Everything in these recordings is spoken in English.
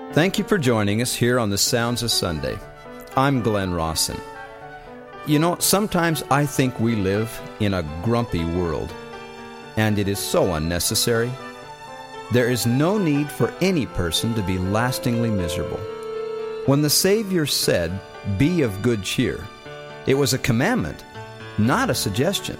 Thank you for joining us here on the Sounds of Sunday. I'm Glenn Rawson. You know, sometimes I think we live in a grumpy world, and it is so unnecessary. There is no need for any person to be lastingly miserable. When the Savior said, "Be of good cheer," it was a commandment, not a suggestion.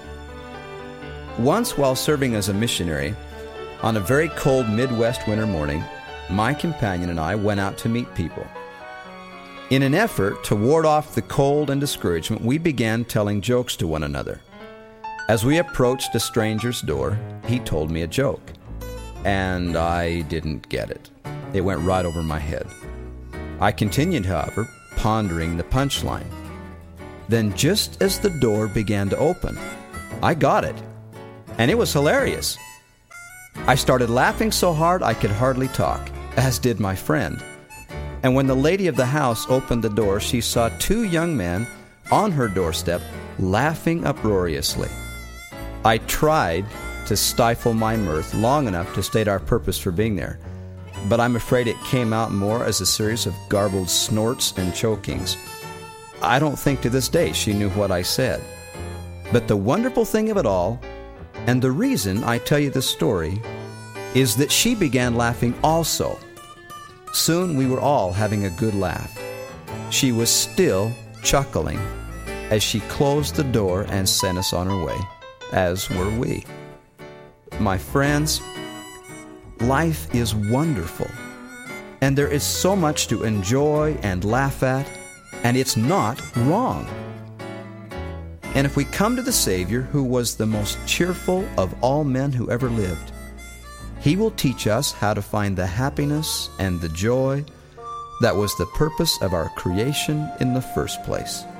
Once, while serving as a missionary, on a very cold Midwest winter morning, my companion and I went out to meet people. In an effort to ward off the cold and discouragement, we began telling jokes to one another. As we approached a stranger's door, he told me a joke, and I didn't get it. It went right over my head. I continued, however, pondering the punchline. Then, just as the door began to open, I got it, and it was hilarious. I started laughing so hard I could hardly talk, as did my friend. And when the lady of the house opened the door, she saw two young men on her doorstep laughing uproariously. I tried to stifle my mirth long enough to state our purpose for being there, but I'm afraid it came out more as a series of garbled snorts and chokings. I don't think to this day she knew what I said. But the wonderful thing of it all, and the reason I tell you this story, is that she began laughing also. Soon we were all having a good laugh. She was still chuckling as she closed the door and sent us on our way, as were we. My friends, life is wonderful, and there is so much to enjoy and laugh at, and it's not wrong. And if we come to the Savior, who was the most cheerful of all men who ever lived, He will teach us how to find the happiness and the joy that was the purpose of our creation in the first place.